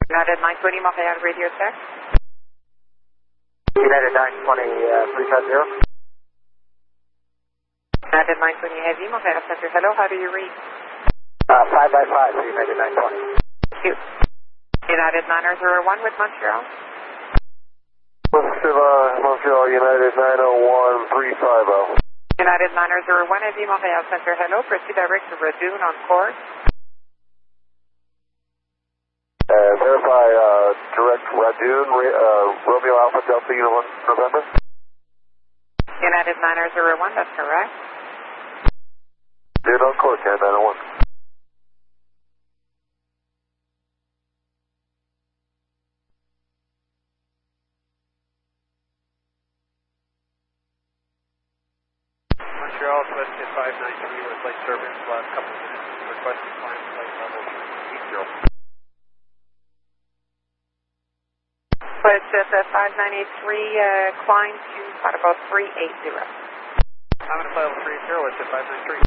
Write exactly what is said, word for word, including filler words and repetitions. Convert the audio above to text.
United nine twenty Montreal radio check. United nine twenty, uh, three five zero. United nine twenty Heavy, Montreal Center. Hello, how do you read? Uh, five by five for United nine twenty. Thank you. United nine zero one with Montreal. Montreal, United nine oh one, three five oh. United nine zero one Heavy, Montreal Center. Hello, proceed direct to Radune on course. Uh, verify uh, direct Radune, uh, Romeo Alpha Delta Uniform November. United nine zero one, that's correct. Dude on course, United nine oh one. Montreal, West five nine three with light turbines, last couple of minutes, requesting climb flight level eight zero. West Jet five ninety-three, uh, climb to at about three eighty. I'm going to fly level three zero, West Jet five nine three.